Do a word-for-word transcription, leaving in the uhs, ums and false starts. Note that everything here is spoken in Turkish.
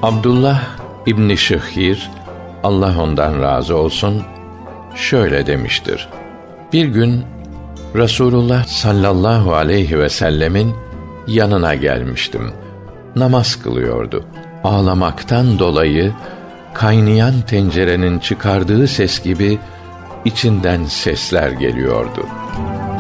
Abdullah İbn Şıhhir, Allah ondan razı olsun, şöyle demiştir: Bir gün Resulullah sallallahu aleyhi ve sellemin yanına gelmiştim. Namaz kılıyordu. Ağlamaktan dolayı kaynayan tencerenin çıkardığı ses gibi içinden sesler geliyordu.